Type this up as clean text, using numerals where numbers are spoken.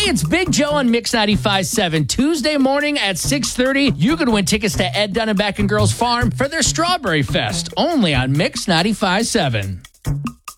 it's Big Joe on Mix 95.7. Tuesday morning at 6:30, you can win tickets to Ed Dunneback and Girls Farm for their Strawberry Fest, only on Mix 95.7.